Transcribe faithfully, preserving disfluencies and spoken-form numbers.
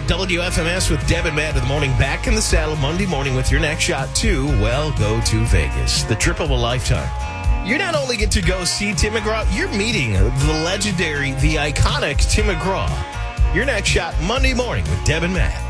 W F M S with Deb and Matt in the morning. Back in the saddle Monday morning with your next shot to, well, go to Vegas. The trip of a lifetime. You not only get to go see Tim McGraw, you're meeting the legendary, the iconic Tim McGraw. Your next shot Monday morning with Deb and Matt.